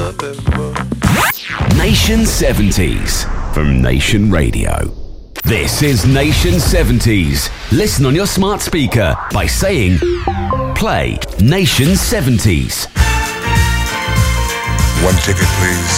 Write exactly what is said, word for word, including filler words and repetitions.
Nation seventies from Nation Radio. This is Nation seventies. Listen on your smart speaker by saying, play Nation seventies. One ticket, please.